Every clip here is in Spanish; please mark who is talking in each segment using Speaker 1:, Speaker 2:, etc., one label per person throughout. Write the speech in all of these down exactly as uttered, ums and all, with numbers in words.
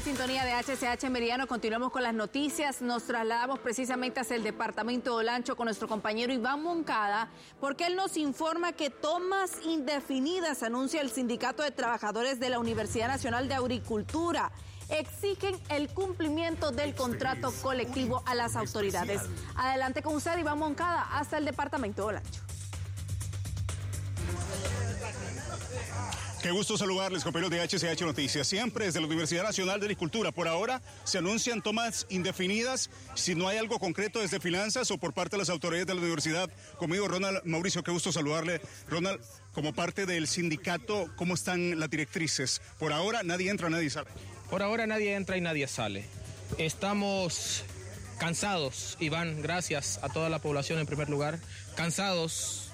Speaker 1: sintonía de H C H Meridiano. Continuamos con las noticias. Nos trasladamos precisamente hacia el departamento de Olancho con nuestro compañero Iván Moncada, porque él nos informa que tomas indefinidas anuncia el Sindicato de Trabajadores de la Universidad Nacional de Agricultura. Exigen el cumplimiento del contrato colectivo a las autoridades. Adelante con usted, Iván Moncada, hasta el departamento de Olancho.
Speaker 2: Qué gusto saludarles, compañeros de H C H Noticias. Siempre desde la Universidad Nacional de Agricultura. Por ahora se anuncian tomas indefinidas si no hay algo concreto desde finanzas o por parte de las autoridades de la universidad. Conmigo, Ronald Mauricio, qué gusto saludarle. Ronald, como parte del sindicato, ¿cómo están las directrices? Por ahora nadie entra, nadie sale.
Speaker 3: Por ahora nadie entra y nadie sale. Estamos cansados, Iván, gracias a toda la población en primer lugar, cansados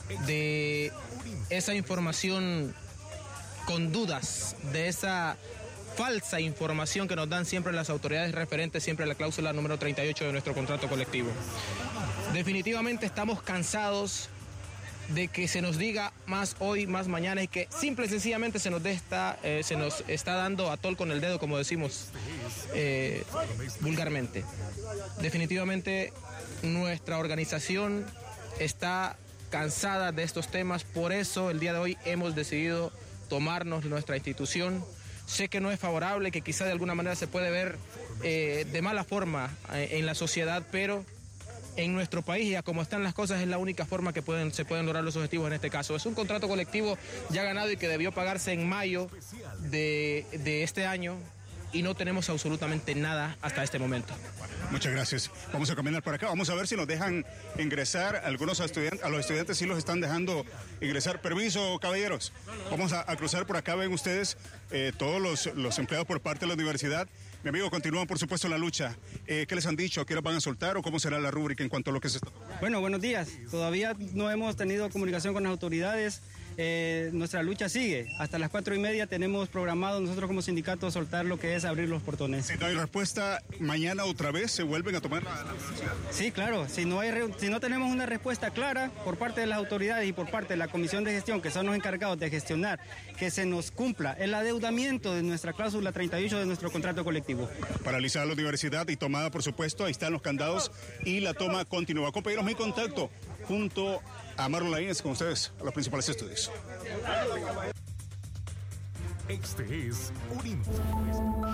Speaker 3: de esa información con dudas, de esa falsa información que nos dan siempre las autoridades referentes siempre a la cláusula número treinta y ocho de nuestro contrato colectivo. Definitivamente estamos cansados de que se nos diga más hoy, más mañana, y que simple y sencillamente se nos, de esta, eh, se nos está dando a tol con el dedo, como decimos eh, vulgarmente. Definitivamente nuestra organización está cansada de estos temas, por eso el día de hoy hemos decidido tomarnos nuestra institución. Sé que no es favorable, que quizá de alguna manera se puede ver eh, de mala forma eh, en la sociedad, pero en nuestro país, ya como están las cosas, es la única forma que pueden, se pueden lograr los objetivos en este caso. Es un contrato colectivo ya ganado y que debió pagarse en mayo de, de este año, y no tenemos absolutamente nada hasta este momento.
Speaker 2: Muchas gracias. Vamos a caminar por acá. Vamos a ver si nos dejan ingresar. Algunos estudiantes, a los estudiantes sí los están dejando ingresar. Permiso, caballeros. Vamos a, a cruzar por acá. Ven ustedes eh, todos los, los empleados por parte de la universidad. Mi amigo, continúan por supuesto la lucha. Eh, ¿Qué les han dicho? ¿A qué hora van a soltar o cómo será la rúbrica en cuanto a lo que se está?
Speaker 4: Bueno, buenos días. Todavía no hemos tenido comunicación con las autoridades. Eh, nuestra lucha sigue. Hasta las cuatro y media tenemos programado nosotros como sindicato soltar lo que es abrir los portones.
Speaker 2: Si no hay respuesta, mañana otra vez se vuelven a tomar la, la universidad.
Speaker 4: Sí, claro. Si no hay, si no tenemos una respuesta clara por parte de las autoridades y por parte de la comisión de gestión, que son los encargados de gestionar que se nos cumpla el adeudamiento de nuestra cláusula treinta y ocho de nuestro contrato colectivo.
Speaker 2: Paralizada la universidad y tomada, por supuesto, ahí están los candados y la toma continúa. Compañeros, mi contacto junto a Marlon Laínez con ustedes a los principales estudios.
Speaker 5: Este es un informe.